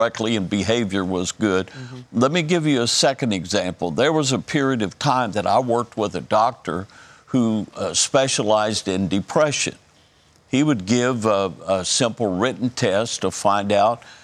correctly and behavior was good. Let me give you a second example. There was a period of time that I worked with a doctor who specialized in depression. He would give a simple written test to find out